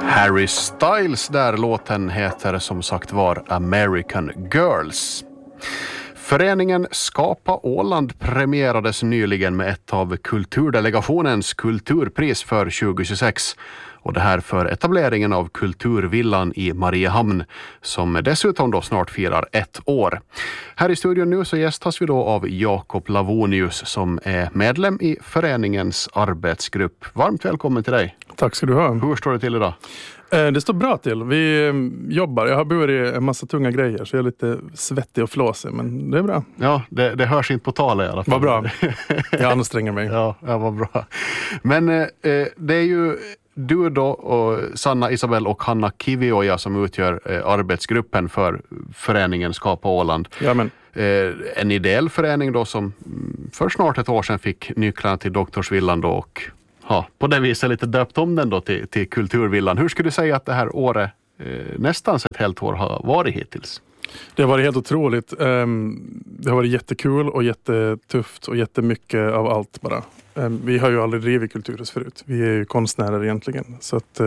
Harry Styles där, låten heter som sagt var American Girls. Föreningen Skapa Åland premierades nyligen med ett av kulturdelegationens kulturpris för 2026. Och det här för etableringen av Kulturvillan i Mariehamn som dessutom då snart firar 1 år. Här i studion nu så gästas vi då av Jakob Lavonius som är medlem i föreningens arbetsgrupp. Varmt välkommen till dig. Tack ska du ha. Hur står det till idag? Det står bra till. Vi jobbar. Jag har burit en massa tunga grejer så jag är lite svettig och flåsig, men det är bra. Ja, det hörs inte på talet i alla fall. Vad bra. Jag anstränger mig. Ja, vad bra. Men det är ju du då och Sanna Isabel och Hanna Kivioja som utgör arbetsgruppen för föreningen Skapa Åland. Jamen. En ideell förening då som för snart 1 år sedan fick nycklarna till Doktorsvillan då och på det viset lite döpt om den då till Kulturvillan. Hur skulle du säga att det här året, nästan ett helt år, har varit hittills? Det har varit helt otroligt. Det har varit jättekul och jättetufft och jättemycket av allt bara. Vi har ju aldrig drivit kulturhus förut. Vi är ju konstnärer egentligen. Så att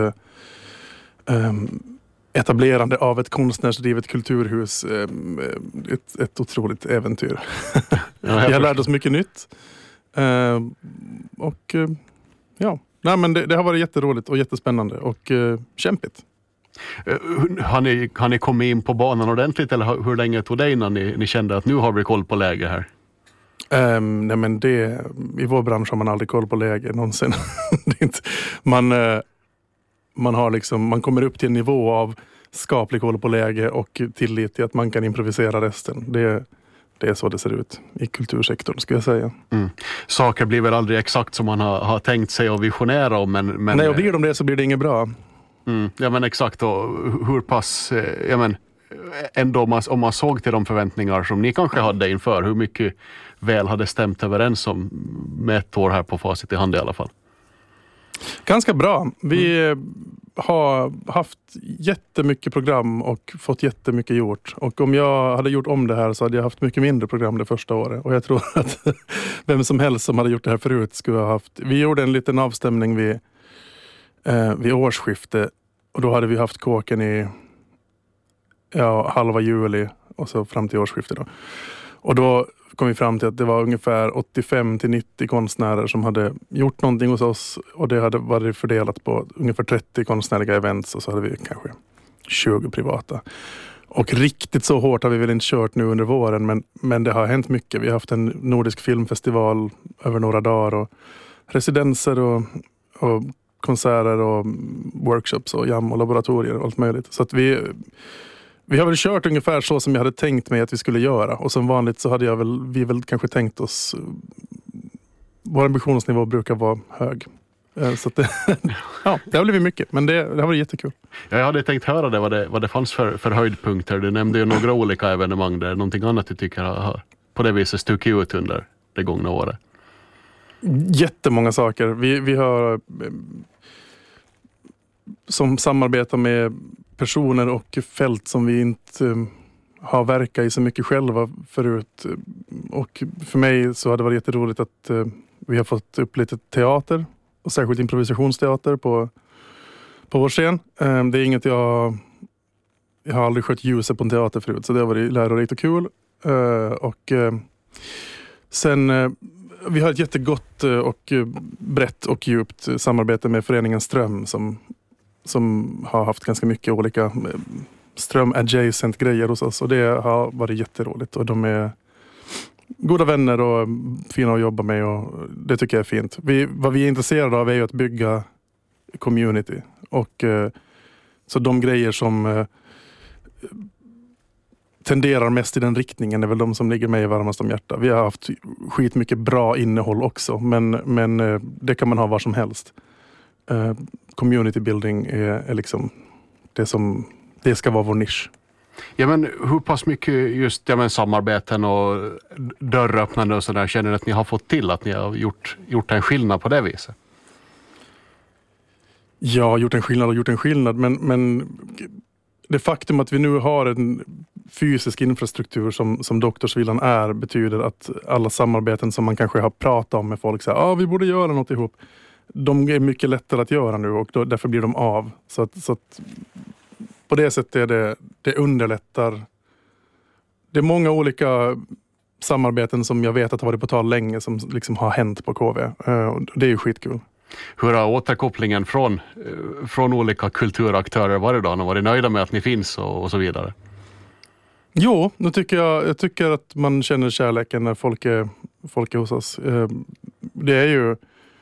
etablerande av ett konstnärsdrivet kulturhus ett otroligt äventyr. Vi har lärt oss mycket nytt. Nej, men det har varit jätteroligt och jättespännande och kämpigt. Har ni kommit in på banan ordentligt eller hur länge tog det innan ni kände att nu har vi koll på läge här? Nej, men i vår bransch har man aldrig koll på läge någonsin. Det är inte, man kommer upp till en nivå av skaplig koll på läge och tillit till att man kan improvisera resten. Det är så det ser ut i kultursektorn, skulle jag säga. Mm. Saker blir väl aldrig exakt som man har tänkt sig och visionera om. Men nej, och blir de det så blir det inget bra. Ja, men exakt. Och hur pass, ändå om man såg till de förväntningar som ni kanske hade inför, hur mycket väl hade stämt överens om med 1 år här på facit i hand i alla fall? Ganska bra. Vi har haft jättemycket program och fått jättemycket gjort. Och om jag hade gjort om det här så hade jag haft mycket mindre program det första året. Och jag tror att vem som helst som hade gjort det här förut skulle ha haft... Vi gjorde en liten avstämning vid årsskiftet. Och då hade vi haft kåken i halva juli och så fram till årsskiftet då. Och då kom vi fram till att det var ungefär 85-90 konstnärer som hade gjort någonting hos oss. Och det hade varit fördelat på ungefär 30 konstnärliga events och så hade vi kanske 20 privata. Och riktigt så hårt har vi väl inte kört nu under våren, men det har hänt mycket. Vi har haft en nordisk filmfestival över några dagar och residenser och konserter och workshops och jam och laboratorier och allt möjligt. Så att vi har väl kört ungefär så som jag hade tänkt mig att vi skulle göra. Och som vanligt så hade vi väl kanske tänkt oss... Vår ambitionsnivå brukar vara hög. Så att det har blivit mycket. Men det har varit jättekul. Jag hade tänkt höra det, vad det fanns för höjdpunkter. Du nämnde ju några olika evenemang där. Någonting annat du tycker har på det viset stuckit ut under det gångna året? Jättemånga saker. Vi har... som samarbetar med personer och fält som vi inte har verkat i så mycket själva förut. Och för mig så har det varit jätteroligt att vi har fått upp lite teater och särskilt improvisationsteater på vår scen. Det är inget jag har aldrig skött ljuset på en teater förut, så det har varit lärorikt och kul. Sen vi har ett jättegott och brett och djupt samarbete med föreningen Ström som har haft ganska mycket olika ström-adjacent grejer hos oss. Och det har varit jätteroligt. Och de är goda vänner och fina att jobba med. Och det tycker jag är fint. Vad vi är intresserade av är ju att bygga community. Och så de grejer som tenderar mest i den riktningen är väl de som ligger mig varmast om hjärta. Vi har haft skitmycket bra innehåll också. Men det kan man ha var som helst. Community building är liksom det ska vara vår nisch. Ja, men hur pass mycket just samarbeten och dörröppnande och sådär känner ni att ni har fått till, att ni har gjort en skillnad på det viset? Ja, gjort en skillnad, men det faktum att vi nu har en fysisk infrastruktur som Doktorsvillan betyder att alla samarbeten som man kanske har pratat om med folk säger vi borde göra något ihop. de är mycket lättare att göra nu och därför blir de av. Så att på det sättet är det underlättar. Det är många olika samarbeten som jag vet att har varit på tal länge som liksom har hänt på KV. Det är ju skitkul. Hur har återkopplingen från olika kulturaktörer varit då? Har ni varit nöjda med att ni finns och så vidare? Jo, nu jag tycker att man känner kärleken när folk är hos oss. Det är ju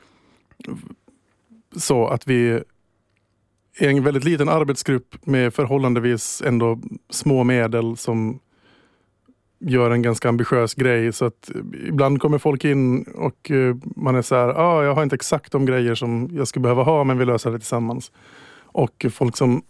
så att vi är en väldigt liten arbetsgrupp med förhållandevis ändå små medel som gör en ganska ambitiös grej. Så att ibland kommer folk in och man är så här, jag har inte exakt de grejer som jag skulle behöva ha, men vi löser det tillsammans. Och folk som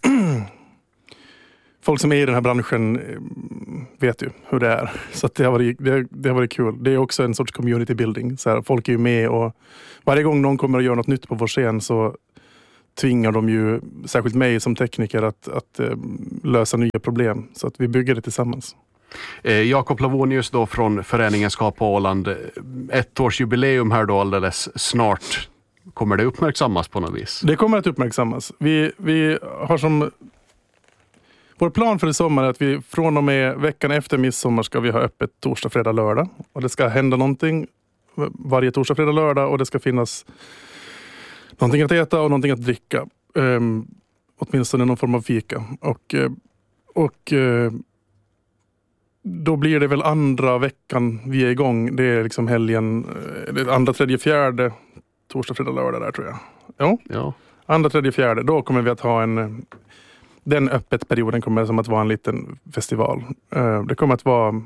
är i den här branschen vet ju hur det är. Så att det har varit kul. Det är också en sorts community building. Så här, folk är ju med och varje gång någon kommer att göra något nytt på vår scen så tvingar de ju, särskilt mig som tekniker, att lösa nya problem. Så att vi bygger det tillsammans. Jakob Lavonius då från föreningen Skapa Åland. 1-årsjubileum här då alldeles snart. Kommer det uppmärksammas på något vis? Det kommer att uppmärksammas. Vi har som... Vår plan för i sommar är att vi från och med veckan efter midsommar ska vi ha öppet torsdag, fredag, lördag. Och det ska hända någonting varje torsdag, fredag, lördag. Och det ska finnas någonting att äta och någonting att dricka. Åtminstone någon form av fika. Och då blir det väl andra veckan vi är igång. Det är liksom helgen, andra, tredje, fjärde, torsdag, fredag, lördag där tror jag. Ja. Andra, tredje, fjärde. Då kommer vi att ha den öppet perioden kommer som att vara en liten festival. Det kommer att vara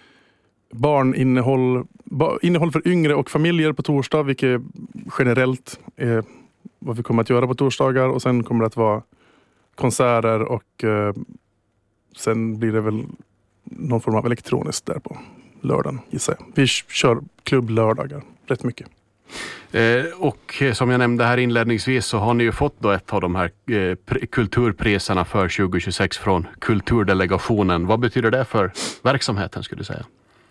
innehåll för yngre och familjer på torsdag, vilket generellt är vad vi kommer att göra på torsdagar. Och sen kommer det att vara konserter och sen blir det väl någon form av elektroniskt där på lördagen, gissar jag. Vi kör klubblördagar rätt mycket. Och som jag nämnde här inledningsvis så har ni ju fått då ett av de här kulturpriserna för 2026 från Kulturdelegationen. Vad betyder det för verksamheten skulle du säga?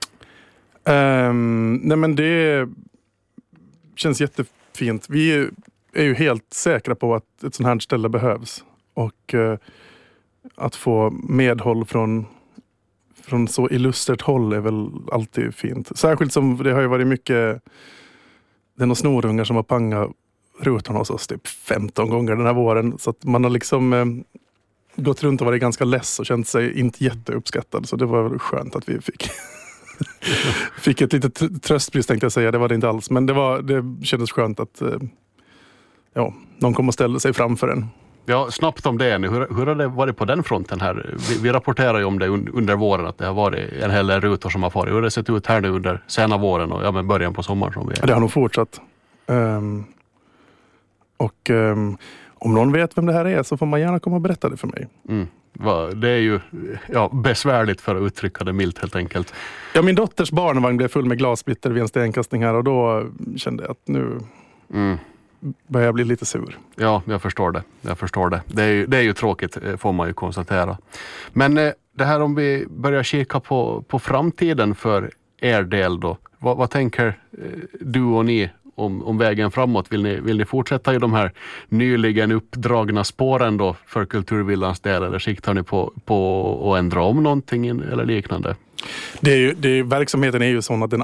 Nej men det känns jättefint. Vi är ju helt säkra på att ett sånt här ställe behövs. Och att få medhåll från så illustert håll är väl alltid fint. Särskilt som det har ju varit mycket... Det är några snorungar som har pangat rutorna hos oss typ 15 gånger den här våren. Så att man har liksom gått runt och varit ganska less och känt sig inte jätteuppskattad. Så det var väl skönt att vi fick ett litet tröstpris tänkte jag säga. Det var det inte alls. Men det kändes skönt att någon kom och ställde sig framför en. Ja, snabbt om det nu. Hur har det varit på den fronten här? Vi rapporterar ju om det under våren att det har varit en hel del rutor som har farit. Hur har det sett ut här nu under sena våren och med början på sommaren som vi är? Det har nog fortsatt. Om någon vet vem det här är så får man gärna komma och berätta det för mig. Det är ju besvärligt för att uttrycka det milt helt enkelt. Ja, min dotters barnvagn blev full med glassplitter vid en stenkastning här och då kände jag att nu... börjar jag bli lite sur. Ja, jag förstår det. Det är ju tråkigt får man ju konstatera. Men det här om vi börjar kika på framtiden för er del då. Vad tänker du och ni om vägen framåt? Vill ni fortsätta i de här nyligen uppdragna spåren då för Kulturvillans del eller siktar ni på att ändra om någonting eller liknande? Verksamheten är ju sån att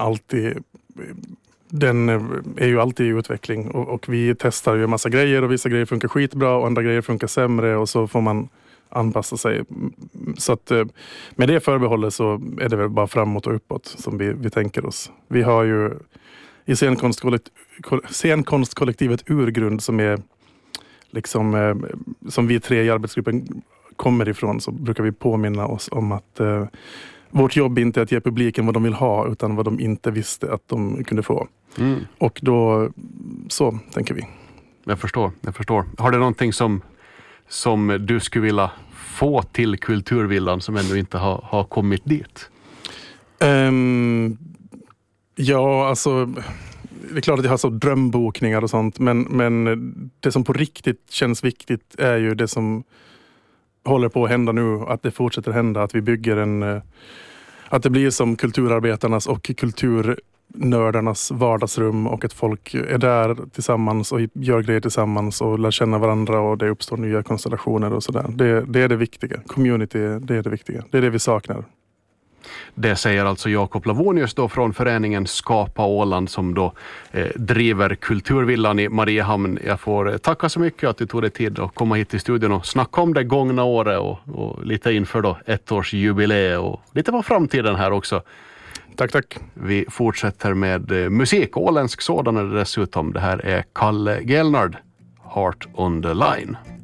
den är ju alltid i utveckling och vi testar ju en massa grejer och vissa grejer funkar skitbra och andra grejer funkar sämre och så får man anpassa sig. Så att med det förbehållet så är det väl bara framåt och uppåt som vi tänker oss. Vi har ju i scenkonstkollektivet Urgrund som är liksom som vi tre i arbetsgruppen kommer ifrån, så brukar vi påminna oss om att vårt jobb inte är att ge publiken vad de vill ha utan vad de inte visste att de kunde få. Och då så tänker vi. Jag förstår. Har det någonting som du skulle vilja få till Kulturvillan som ännu inte har kommit dit? Ja, alltså det är klart att jag har så drömbokningar och sånt, men det som på riktigt känns viktigt är ju det som håller på att hända nu, att det fortsätter hända, att vi bygger att det blir som kulturarbetarnas och nördarnas vardagsrum och att folk är där tillsammans och gör grejer tillsammans och lär känna varandra och det uppstår nya konstellationer och sådär. Det är det viktiga. Community, det är det viktiga. Det är det vi saknar. Det säger alltså Jakob Lavonius då från föreningen Skapa Åland som då driver Kulturvillan i Mariehamn. Jag får tacka så mycket att du tog dig tid att komma hit till studion och snacka om det gångna året och lite inför då 1-årsjubileet och lite på framtiden här också. Tack. Vi fortsätter med musik, åländsk sådan är det dessutom. Det här är Kalle Gelnard, Heart on the Line.